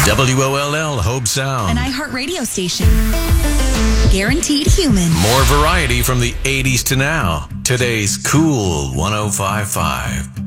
WOLL Hope Sound. An iHeart radio station. Guaranteed human. More variety from the 80s to now. Today's Cool 105.5.